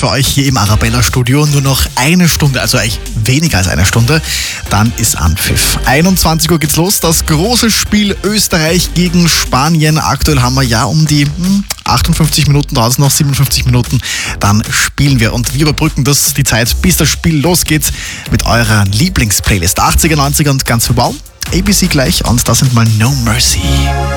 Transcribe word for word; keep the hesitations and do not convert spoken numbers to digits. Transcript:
für euch hier im Arabella-Studio. Nur noch eine Stunde, also eigentlich weniger als eine Stunde, dann ist Anpfiff. einundzwanzig Uhr geht's los, das große Spiel Österreich gegen Spanien. Aktuell haben wir ja um die hm, achtundfünfzig Minuten draußen, noch siebenundfünfzig Minuten, dann spielen wir. Und wir überbrücken das, die Zeit, bis das Spiel losgeht, mit eurer Lieblingsplaylist. achtziger, neunziger und ganz viel Wow. A B C gleich und das sind mal No Mercy.